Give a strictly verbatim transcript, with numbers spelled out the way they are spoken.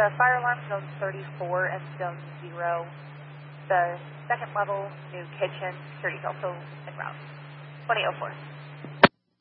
the fire alarm, zone thirty-four and zone zero. The second level, new kitchen, security is also en route. twenty oh four.